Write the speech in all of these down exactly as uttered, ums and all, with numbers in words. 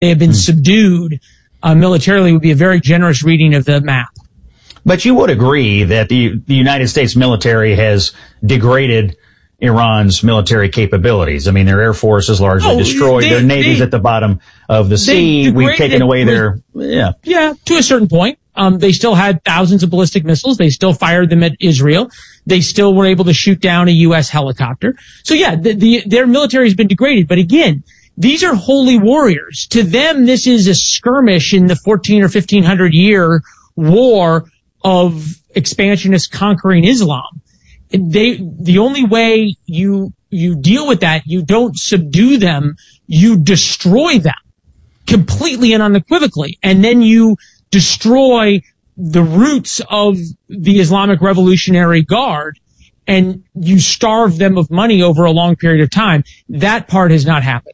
they have been mm. subdued uh, militarily would be a very generous reading of the map. But you would agree that the, the United States military has degraded Iran's military capabilities. I mean, their air force is largely oh, destroyed. They, their navy's they, at the bottom of the sea. We've taken away their, yeah. Yeah, to a certain point. Um, they still had thousands of ballistic missiles. They still fired them at Israel. They still were able to shoot down a U S helicopter. So yeah, the, the, their military has been degraded. But again, these are holy warriors. To them, this is a skirmish in the fourteen or fifteen hundred year war of expansionists conquering Islam. They, the only way you, you deal with that, you don't subdue them, you destroy them completely and unequivocally. And then you destroy the roots of the Islamic Revolutionary Guard and you starve them of money over a long period of time. That part has not happened.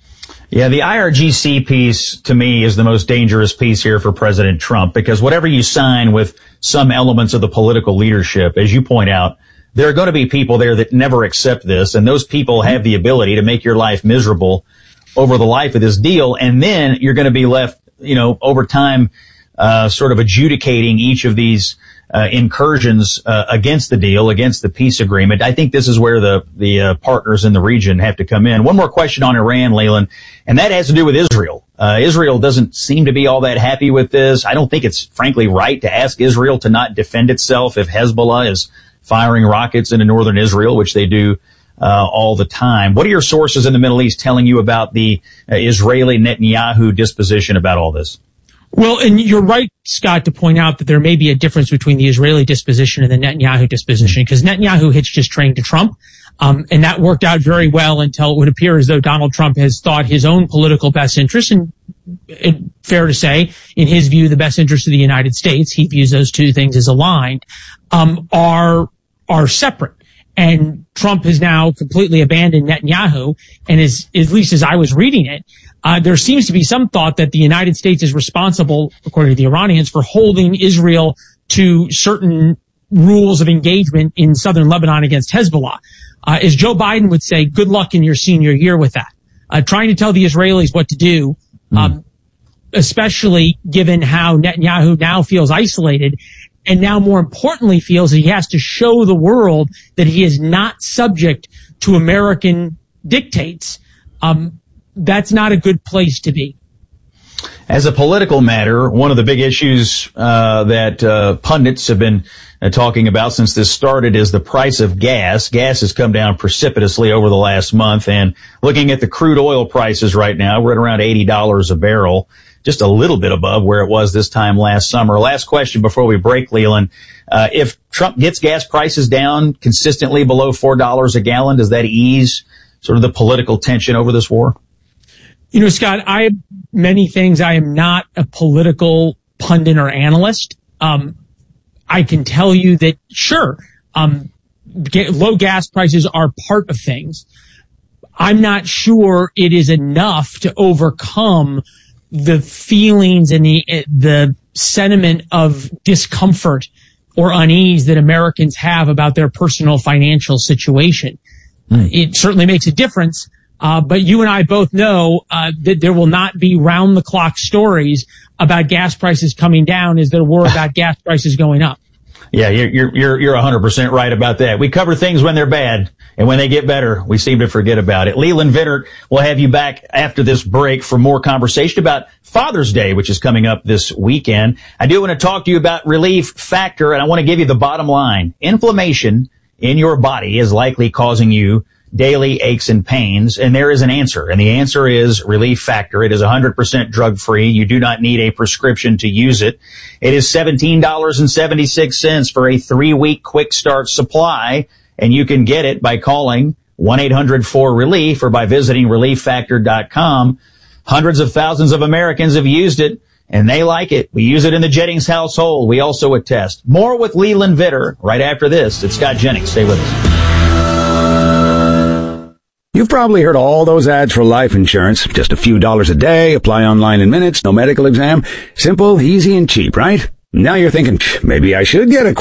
Yeah, the I R G C piece, to me, is the most dangerous piece here for President Trump, because whatever you sign with some elements of the political leadership, as you point out, there are going to be people there that never accept this, and those people have the ability to make your life miserable over the life of this deal, and then you're going to be left, you know, over time, uh, sort of adjudicating each of these Uh, incursions uh, against the deal, against the peace agreement. I think this is where the the uh, partners in the region have to come in. One more question on Iran, Leland, and that has to do with Israel. Uh, Israel doesn't seem to be all that happy with this. I don't think it's frankly right to ask Israel to not defend itself if Hezbollah is firing rockets into northern Israel, which they do uh, all the time. What are your sources in the Middle East telling you about the uh, Israeli Netanyahu disposition about all this? Well, and you're right, Scott, to point out that there may be a difference between the Israeli disposition and the Netanyahu disposition, because Netanyahu hitched his train to Trump, um, and that worked out very well until it would appear as though Donald Trump has thought his own political best interest, and, and fair to say, in his view, the best interest of the United States, he views those two things as aligned, um, are, are separate. And Trump has now completely abandoned Netanyahu, and is, at least as I was reading it, Uh, there seems to be some thought that the United States is responsible, according to the Iranians, for holding Israel to certain rules of engagement in southern Lebanon against Hezbollah. Uh, as Joe Biden would say, good luck in your senior year with that. Uh, trying to tell the Israelis what to do, um, mm. especially given how Netanyahu now feels isolated, and now more importantly feels that he has to show the world that he is not subject to American dictates. Um, That's not a good place to be. As a political matter, one of the big issues uh that uh pundits have been uh, talking about since this started is the price of gas. Gas has come down precipitously over the last month, and looking at the crude oil prices right now, we're at around eighty dollars a barrel, just a little bit above where it was this time last summer. Last question before we break, Leland. Uh if Trump gets gas prices down consistently below four dollars a gallon, does that ease sort of the political tension over this war? You know, Scott, I have many things. I am not a political pundit or analyst. Um, I can tell you that, sure, um, ga- low gas prices are part of things. I'm not sure it is enough to overcome the feelings and the, the sentiment of discomfort or unease that Americans have about their personal financial situation. Mm. It certainly makes a difference. Uh, but you and I both know, uh, that there will not be round the clock stories about gas prices coming down as there were about gas prices going up. Yeah, you're, you're, you're, you're one hundred percent right about that. We cover things when they're bad, and when they get better, we seem to forget about it. Leland Vittert, we'll have you back after this break for more conversation about Father's Day, which is coming up this weekend. I do want to talk to you about Relief Factor, and I want to give you the bottom line. Inflammation in your body is likely causing you daily aches and pains, and there is an answer, and the answer is Relief Factor. It is one hundred percent drug-free. You do not need a prescription to use it. It is seventeen dollars and seventy-six cents for a three-week quick start supply, and you can get it by calling one eight hundred four relief or by visiting relief factor dot com. Hundreds of thousands of Americans have used it, and they like it. We use it in the Jennings household. We also attest. More with Leland Vittert right after this. It's Scott Jennings. Stay with us. You've probably heard all those ads for life insurance. Just a few dollars a day, apply online in minutes, no medical exam. Simple, easy, and cheap, right? Now you're thinking, maybe I should get a quote.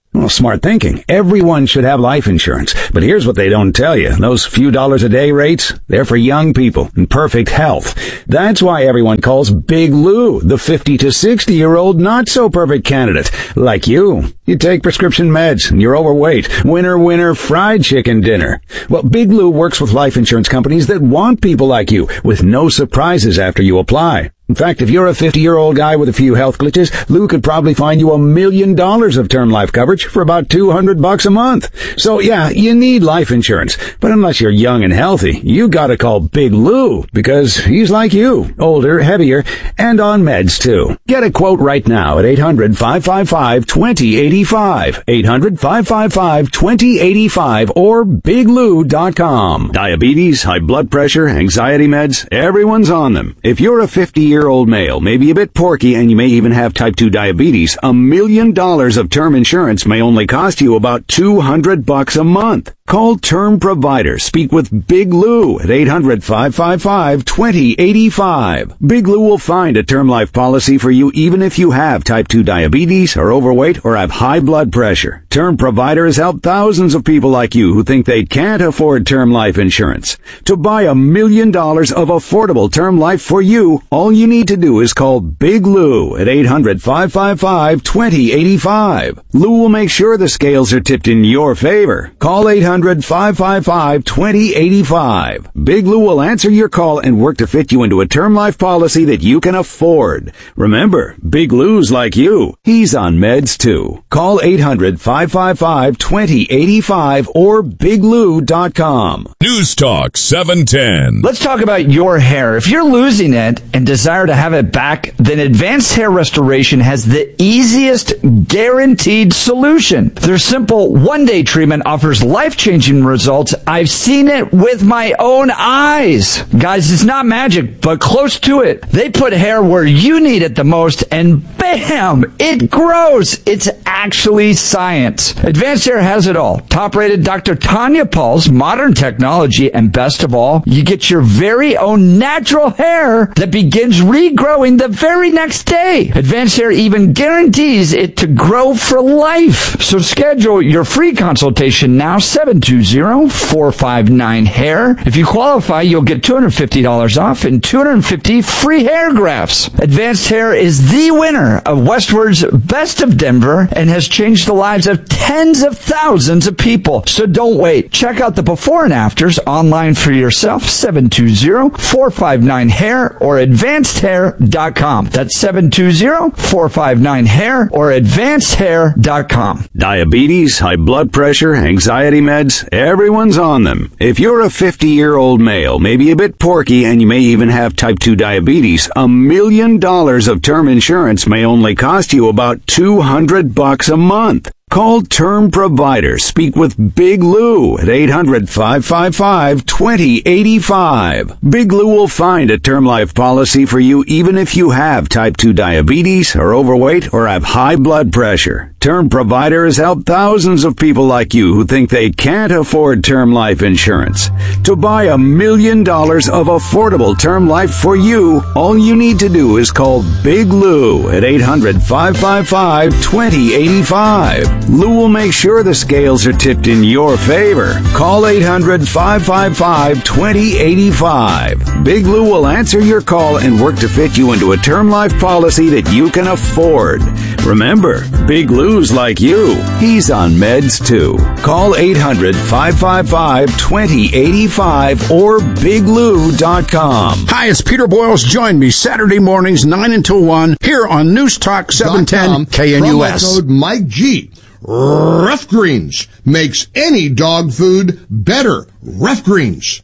Well, smart thinking. Everyone should have life insurance. But here's what they don't tell you. Those few dollars a day rates, they're for young people in perfect health. That's why everyone calls Big Lou the fifty to sixty year old not so perfect candidate. Like you. You take prescription meds and you're overweight. Winner, winner, fried chicken dinner. Well, Big Lou works with life insurance companies that want people like you with no surprises after you apply. In fact, if you're a fifty-year-old guy with a few health glitches, Lou could probably find you a million dollars of term life coverage for about two hundred bucks a month. So yeah, you need life insurance. But unless you're young and healthy, you gotta call Big Lou because he's like you, older, heavier, and on meds too. Get a quote right now at eight hundred, five five five, two zero eight five, eight hundred, five five five, two zero eight five, or big lou dot com. Diabetes, high blood pressure, anxiety meds, everyone's on them. If you're a fifty-year old male, maybe a bit porky, and you may even have type two diabetes, a million dollars of term insurance may only cost you about two hundred bucks a month. Call Term Provider. Speak with Big Lou at eight hundred, five five five, two zero eight five. Big Lou will find a term life policy for you even if you have type two diabetes, are overweight, or have high blood pressure. Term Provider has helped thousands of people like you who think they can't afford term life insurance. To buy a million dollars of affordable term life for you, all you need to do is call Big Lou at eight hundred, five five five, two zero eight five. Lou will make sure the scales are tipped in your favor. Call eight hundred, five five five, two zero eight five. Big Lou will answer your call and work to fit you into a term life policy that you can afford. Remember, Big Lou's like you. He's on meds too. Call eight hundred, five five five, two zero eight five or big lou dot com. News Talk seven ten. Let's talk about your hair. If you're losing it and desire to have it back, then Advanced Hair Restoration has the easiest guaranteed solution. Their simple one-day treatment offers life-changing results. I've seen it with my own eyes. Guys, it's not magic, but close to it. They put hair where you need it the most, and bam, it grows. It's actually science. Advanced Hair has it all. Top-rated Doctor Tanya Paul's modern technology, and best of all, you get your very own natural hair that begins regrowing the very next day. Advanced Hair even guarantees it to grow for life. So schedule your free consultation now, seven two zero, four five nine, hair. If you qualify, you'll get two hundred fifty dollars off and two hundred fifty free hair grafts. Advanced Hair is the winner of Westward's Best of Denver and has changed the lives of tens of thousands of people. So don't wait. Check out the before and afters online for yourself, seven two zero, four five nine, hair or advanced hair dot com. That's seven two zero, four five nine, hair or advanced hair dot com. Diabetes, high blood pressure, anxiety meds, everyone's on them. If you're a fifty-year-old male, maybe a bit porky, and you may even have type two diabetes, a million dollars of term insurance may only cost you about two hundred bucks a month. Call Term Provider. Speak with Big Lou at eight hundred, five five five, two zero eight five. Big Lou will find a term life policy for you even if you have type two diabetes, are overweight, or have high blood pressure. Term Provider has helped thousands of people like you who think they can't afford term life insurance. To buy a million dollars of affordable term life for you, all you need to do is call Big Lou at eight hundred, five five five, two zero eight five. Lou will make sure the scales are tipped in your favor. Call eight hundred, five five five, two zero eight five. Big Lou will answer your call and work to fit you into a term life policy that you can afford. Remember, Big Lou's like you. He's on meds too. Call eight hundred, five five five, two zero eight five or big lou dot com. Hi, it's Peter Boyles. Join me Saturday mornings, nine until one, here on News Talk seven ten K N U S. Promo code Mike G. Rough Greens makes any dog food better. Rough Greens.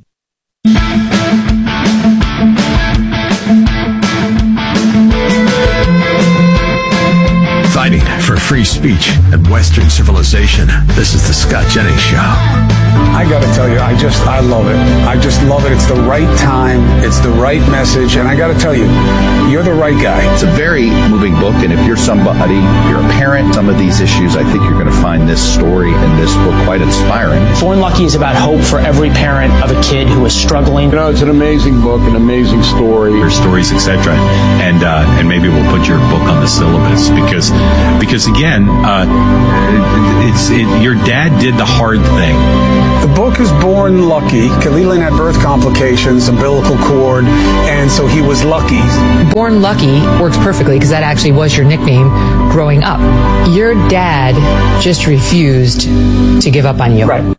Fighting for free speech and Western civilization. This is the Scott Jennings Show. I gotta tell you, I just, I love it. I just love it. It's the right time. It's the right message. And I gotta tell you, you're the right guy. It's a very moving book. And if you're somebody, you're a parent, some of these issues, I think you're going to find this story and this book quite inspiring. Born Lucky is about hope for every parent of a kid who is struggling. You know, it's an amazing book, an amazing story. Your stories, et cetera. And, uh, and maybe we'll put your book on the syllabus because, because again, again, uh, it's it, your dad did the hard thing. The book is Born Lucky. Leland had birth complications, umbilical cord, and so he was lucky. Born Lucky works perfectly because that actually was your nickname growing up. Your dad just refused to give up on you. Right.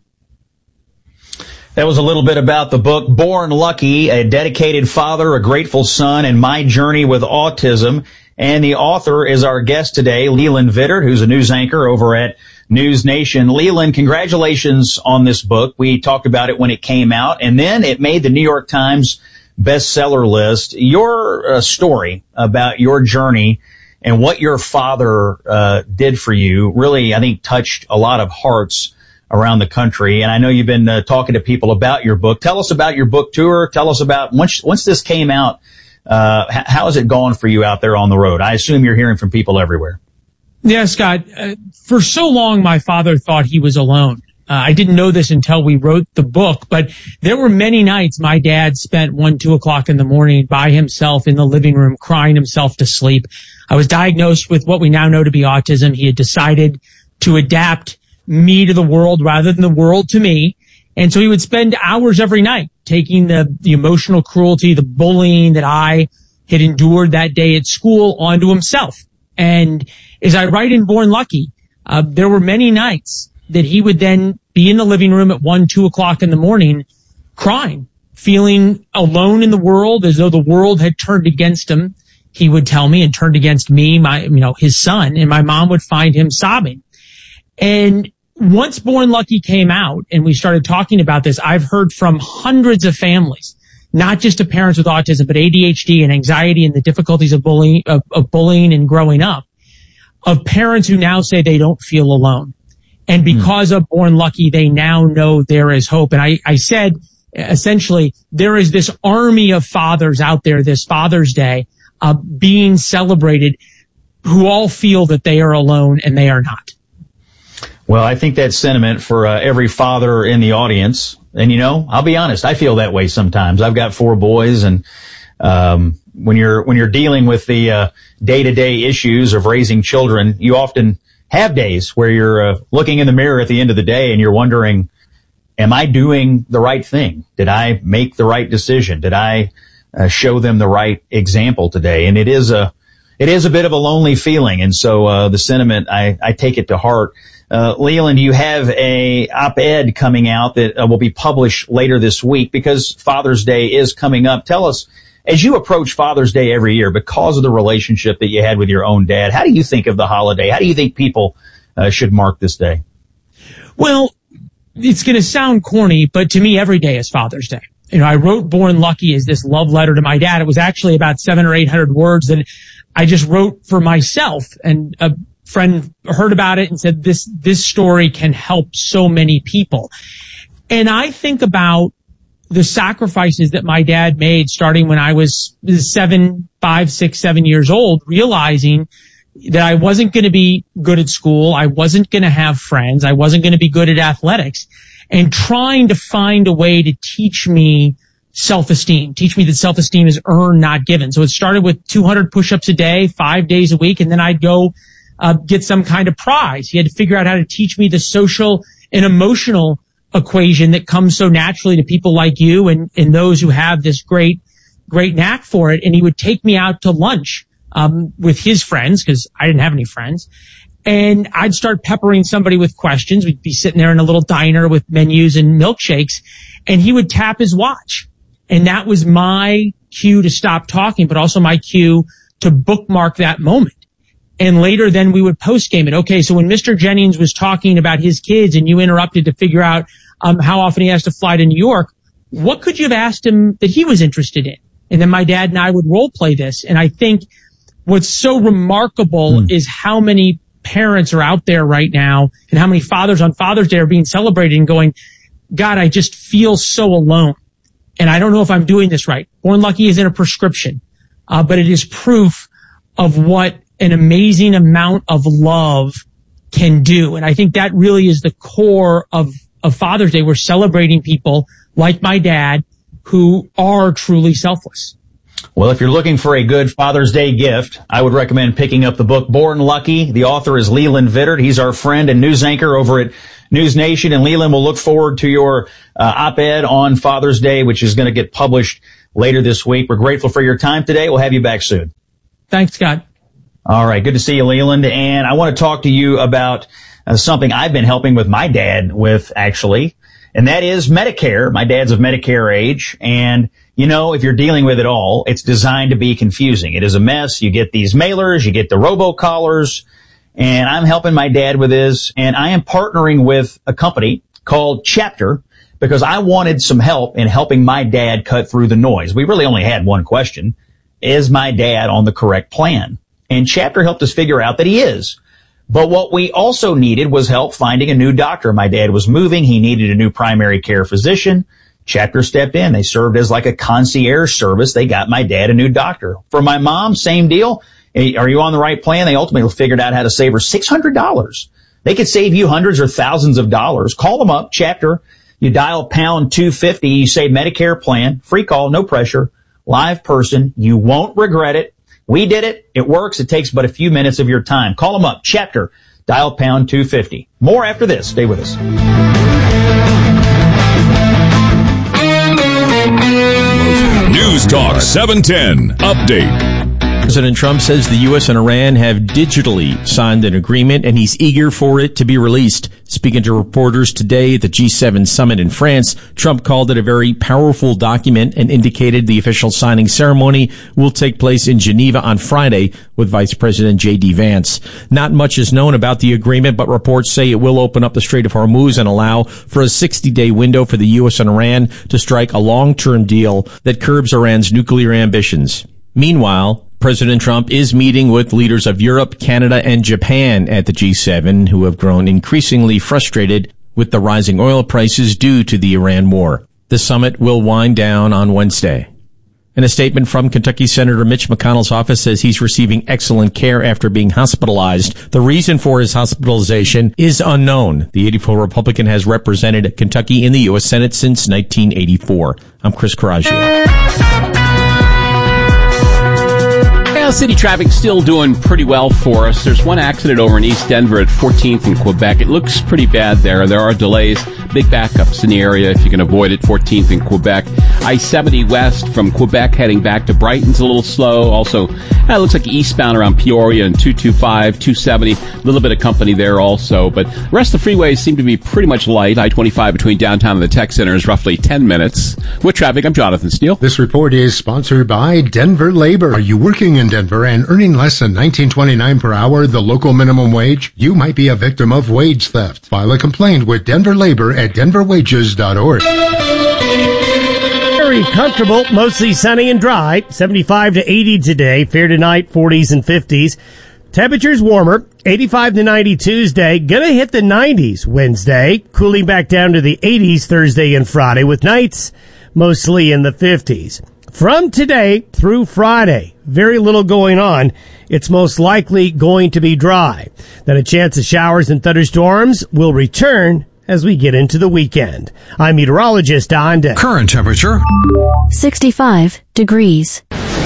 That was a little bit about the book, Born Lucky, a dedicated father, a grateful son, and my journey with autism. And the author is our guest today, Leland Vittert, who's a news anchor over at News Nation. Leland, congratulations on this book. We talked about it when it came out, and then it made the New York Times bestseller list. Your uh, story about your journey and what your father uh, did for you really, I think, touched a lot of hearts around the country. And I know you've been uh, talking to people about your book. Tell us about your book tour. Tell us about once once this came out, uh, h- how has it gone for you out there on the road? I assume you're hearing from people everywhere. Yeah, Scott. Uh, for so long, my father thought he was alone. Uh, I didn't know this until we wrote the book, but there were many nights my dad spent one, two o'clock in the morning by himself in the living room, crying himself to sleep. I was diagnosed with what we now know to be autism. He had decided to adapt me to the world rather than the world to me. And so he would spend hours every night taking the, the emotional cruelty, the bullying that I had endured that day at school onto himself. And as I write in Born Lucky, uh, there were many nights that he would then be in the living room at one, two o'clock in the morning, crying, feeling alone in the world, as though the world had turned against him. He would tell me, and turned against me, my, you know, his son, and my mom would find him sobbing. And once Born Lucky came out and we started talking about this, I've heard from hundreds of families, not just of parents with autism, but A D H D and anxiety and the difficulties of bullying, of, of bullying and growing up, of parents who now say they don't feel alone. And because mm. of Born Lucky, they now know there is hope. And I, I said, essentially, there is this army of fathers out there this Father's Day, uh, being celebrated, who all feel that they are alone, and they are not. Well, I think that sentiment for uh, every father in the audience. And, you know, I'll be honest, I feel that way sometimes. I've got four boys, and um when you're when you're dealing with the uh, day-to-day issues of raising children, you often have days where you're uh, looking in the mirror at the end of the day and you're wondering, am I doing the right thing? Did I make the right decision? Did I uh, show them the right example today? And it is a it is a bit of a lonely feeling. And so uh, the sentiment, I, I take it to heart. Uh, Leland, you have a op-ed coming out that uh, will be published later this week because Father's Day is coming up. Tell us, as you approach Father's Day every year, because of the relationship that you had with your own dad, how do you think of the holiday? How do you think people uh, should mark this day? Well, it's going to sound corny, but to me, every day is Father's Day. You know, I wrote Born Lucky as this love letter to my dad. It was actually about seven or eight hundred words that I just wrote for myself, and a friend heard about it and said, this, this story can help so many people. And I think about the sacrifices that my dad made starting when I was seven, five, six, seven years old, realizing that I wasn't going to be good at school. I wasn't going to have friends. I wasn't going to be good at athletics, and trying to find a way to teach me self-esteem, teach me that self-esteem is earned, not given. So it started with two hundred push-ups a day, five days a week, and then I'd go uh, get some kind of prize. He had to figure out how to teach me the social and emotional equation that comes so naturally to people like you and, and those who have this great, great knack for it. And he would take me out to lunch, um, with his friends, because I didn't have any friends. And I'd start peppering somebody with questions. We'd be sitting there in a little diner with menus and milkshakes, and he would tap his watch. And that was my cue to stop talking, but also my cue to bookmark that moment. And later then we would post game it. Okay, so when Mister Jennings was talking about his kids and you interrupted to figure out um how often he has to fly to New York, what could you have asked him that he was interested in? And then my dad and I would role play this. And I think what's so remarkable mm. is how many parents are out there right now and how many fathers on Father's Day are being celebrated and going, God, I just feel so alone. And I don't know if I'm doing this right. Born Lucky isn't a prescription, uh, but it is proof of what an amazing amount of love can do. And I think that really is the core of, of Father's Day. We're celebrating people like my dad who are truly selfless. Well, if you're looking for a good Father's Day gift, I would recommend picking up the book Born Lucky. The author is Leland Vittert. He's our friend and news anchor over at News Nation. And Leland, we'll look forward to your uh, op-ed on Father's Day, which is going to get published later this week. We're grateful for your time today. We'll have you back soon. Thanks, Scott. All right. Good to see you, Leland. And I want to talk to you about uh, something I've been helping with my dad with, actually, and that is Medicare. My dad's of Medicare age, and you know, if you're dealing with it all, it's designed to be confusing. It is a mess. You get these mailers, you get the robocallers, and I'm helping my dad with this, and I am partnering with a company called Chapter because I wanted some help in helping my dad cut through the noise. We really only had one question. Is my dad on the correct plan? And Chapter helped us figure out that he is. But what we also needed was help finding a new doctor. My dad was moving. He needed a new primary care physician. Chapter stepped in. They served as like a concierge service. They got my dad a new doctor. For my mom, same deal. Are you on the right plan? They ultimately figured out how to save her six hundred dollars. They could save you hundreds or thousands of dollars. Call them up, Chapter. You dial pound two fifty. You say Medicare plan. Free call, no pressure. Live person. You won't regret it. We did it. It works. It takes but a few minutes of your time. Call them up, Chapter. Dial pound two fifty. More after this. Stay with us. News Talk seven ten Update. President Trump says the U S and Iran have digitally signed an agreement, and he's eager for it to be released. Speaking to reporters today at the G seven summit in France, Trump called it a very powerful document and indicated the official signing ceremony will take place in Geneva on Friday with Vice President J D Vance. Not much is known about the agreement, but reports say it will open up the Strait of Hormuz and allow for a sixty-day window for the U S and Iran to strike a long-term deal that curbs Iran's nuclear ambitions. Meanwhile, President Trump is meeting with leaders of Europe, Canada, and Japan at the G seven, who have grown increasingly frustrated with the rising oil prices due to the Iran war. The summit will wind down on Wednesday. In a statement from Kentucky Senator Mitch McConnell's office says he's receiving excellent care after being hospitalized. The reason for his hospitalization is unknown. The eighty-four Republican has represented Kentucky in the U S Senate since nineteen eighty-four. I'm Chris Coraggio. City traffic still doing pretty well for us. There's one accident over in East Denver at fourteenth and Quebec. It looks pretty bad there. There are delays, big backups in the area if you can avoid it. fourteenth and Quebec. I seventy west from Quebec heading back to Brighton's a little slow. Also, it looks like eastbound around Peoria and two twenty-five, two seventy. A little bit of company there also. But the rest of the freeways seem to be pretty much light. I twenty-five between downtown and the tech center is roughly ten minutes. With traffic, I'm Jonathan Steele. This report is sponsored by Denver Labor. Are you working in Denver and earning less than nineteen twenty-nine per hour, the local minimum wage? You might be a victim of wage theft. File a complaint with Denver Labor at denver wages dot org. Very comfortable, mostly sunny and dry. seventy-five to eighty today. Fair tonight, forties and fifties. Temperatures warmer. eighty-five to ninety Tuesday. Gonna hit the nineties Wednesday. Cooling back down to the eighties Thursday and Friday with nights mostly in the fifties. From today through Friday, very little going on. It's most likely going to be dry. Then a chance of showers and thunderstorms will return as we get into the weekend. I'm meteorologist Don Day. Current temperature sixty-five degrees.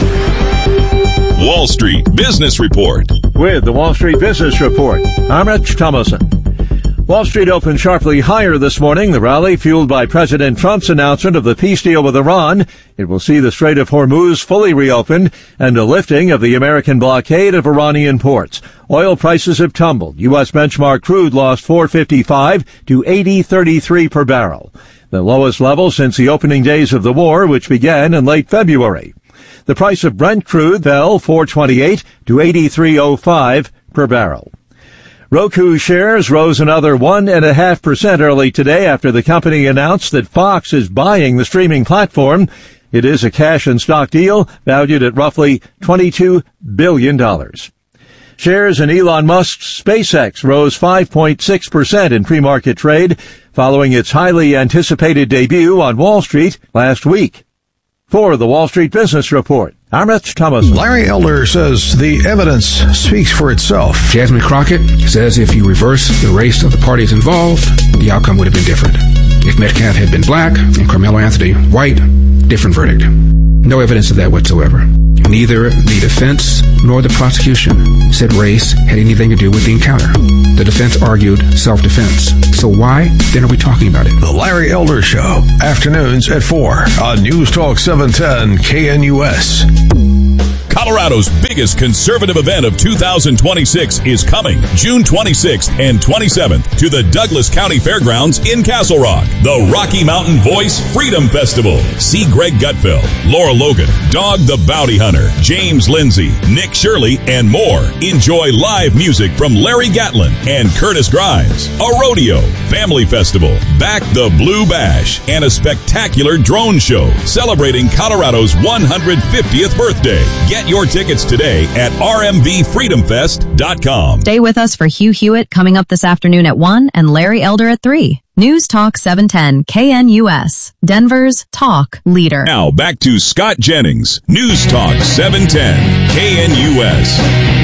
Wall Street Business Report. With the Wall Street Business Report, I'm Rich Thomason. Wall Street opened sharply higher this morning, the rally fueled by President Trump's announcement of the peace deal with Iran. It will see the Strait of Hormuz fully reopened and a lifting of the American blockade of Iranian ports. Oil prices have tumbled. U S benchmark crude lost four fifty-five to eighty thirty-three per barrel, the lowest level since the opening days of the war, which began in late February. The price of Brent crude fell four twenty-eight to eighty-three oh five per barrel. Roku shares rose another one and a half percent early today after the company announced that Fox is buying the streaming platform. It is a cash and stock deal valued at roughly twenty-two billion dollars. Shares in Elon Musk's SpaceX rose five point six percent in pre-market trade following its highly anticipated debut on Wall Street last week. For the Wall Street Business Report, I'm Rich Thomas. Larry Elder says the evidence speaks for itself. Jasmine Crockett says if you reverse the race of the parties involved, the outcome would have been different. If Metcalf had been black and Carmelo Anthony white, different verdict. No evidence of that whatsoever. Neither the defense nor the prosecution said race had anything to do with the encounter. The defense argued self-defense. So why then are we talking about it? The Larry Elder Show, afternoons at four on News Talk seven ten K N U S. Colorado's biggest conservative event of two thousand twenty-six is coming June twenty-sixth and twenty-seventh to the Douglas County Fairgrounds in Castle Rock. The Rocky Mountain Voice Freedom Festival. See Greg Gutfeld, Laura Logan, Dog the Bounty Hunter, James Lindsay, Nick Shirley, and more. Enjoy live music from Larry Gatlin and Curtis Grimes, a rodeo, family festival, Back the Blue Bash, and a spectacular drone show celebrating Colorado's one hundred fiftieth birthday. Get your tickets today at r m v freedom fest dot com. Stay with us for Hugh Hewitt coming up this afternoon at one and Larry Elder at three. News Talk seven ten K N U S, Denver's talk leader. Now back to Scott Jennings. News Talk seven ten K N U S.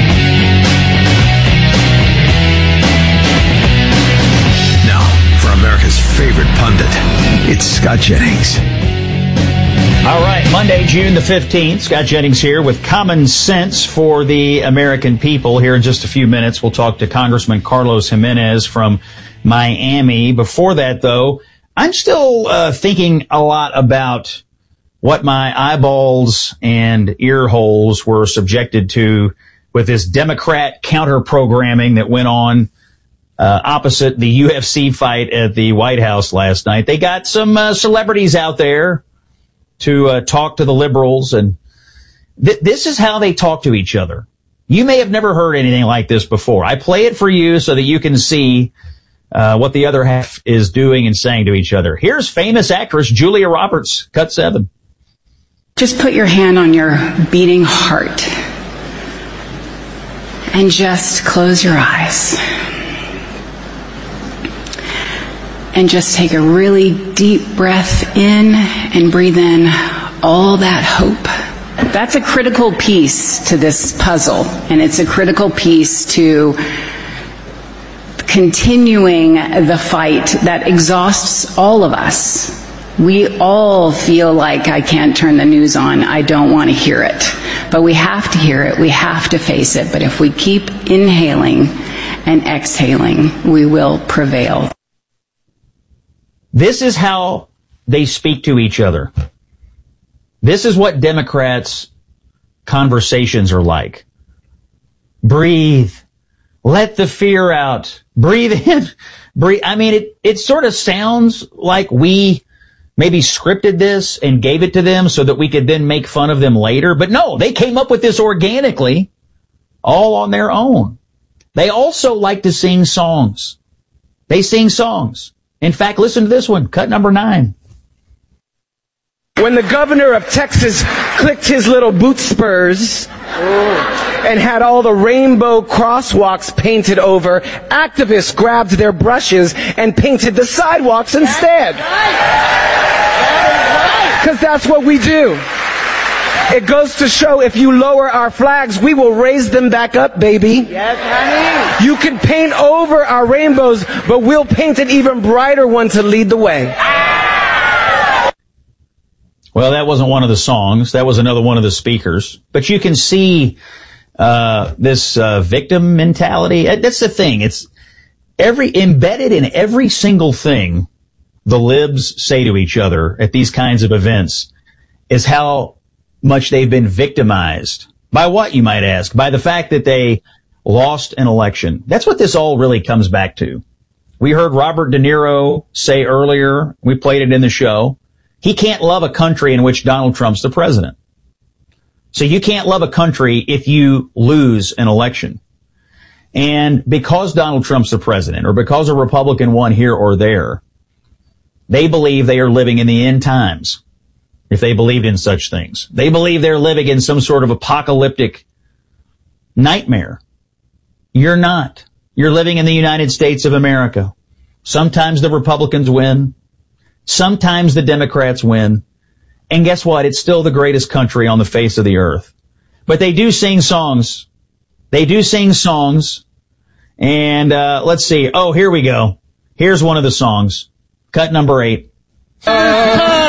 Now, for America's favorite pundit, it's Scott Jennings. All right, Monday, June the fifteenth. Scott Jennings here with Common Sense for the American People. Here in just a few minutes, we'll talk to Congressman Carlos Jimenez from Miami. Before that, though, I'm still uh, thinking a lot about what my eyeballs and ear holes were subjected to with this Democrat counter-programming that went on uh, opposite the U F C fight at the White House last night. They got some uh, celebrities out there to uh, talk to the liberals, and th- this is how they talk to each other. You may have never heard anything like this before. I play it for you so that you can see uh, what the other half is doing and saying to each other. Here's famous actress Julia Roberts, cut seven. Just put your hand on your beating heart and just close your eyes. And just take a really deep breath in and breathe in all that hope. That's a critical piece to this puzzle, and it's a critical piece to continuing the fight that exhausts all of us. We all feel like, I can't turn the news on, I don't want to hear it. But we have to hear it, we have to face it. But if we keep inhaling and exhaling, we will prevail. This is how they speak to each other. This is what Democrats' conversations are like. Breathe. Let the fear out. Breathe in. Breathe. I mean, it, it sort of sounds like we maybe scripted this and gave it to them so that we could then make fun of them later. But no, they came up with this organically, all on their own. They also like to sing songs. They sing songs. In fact, listen to this one, cut number nine. When the governor of Texas clicked his little boot spurs and had all the rainbow crosswalks painted over, activists grabbed their brushes and painted the sidewalks instead. Because that's what we do. It goes to show if you lower our flags, we will raise them back up, baby. Yes, honey. You can paint over our rainbows, but we'll paint an even brighter one to lead the way. Well, that wasn't one of the songs. That was another one of the speakers. But you can see uh this uh victim mentality. That's the thing. It's every embedded in every single thing the libs say to each other at these kinds of events is how much they've been victimized. By what, you might ask? By the fact that they lost an election. That's what this all really comes back to. We heard Robert De Niro say earlier, we played it in the show, he can't love a country in which Donald Trump's the president. So you can't love a country if you lose an election. And because Donald Trump's the president, or because a Republican won here or there, they believe they are living in the end times. If they believed in such things. They believe they're living in some sort of apocalyptic nightmare. You're not. You're living in the United States of America. Sometimes the Republicans win. Sometimes the Democrats win. And guess what? It's still the greatest country on the face of the earth. But they do sing songs. They do sing songs. And uh let's see. Oh, here we go. Here's one of the songs. Cut number eight.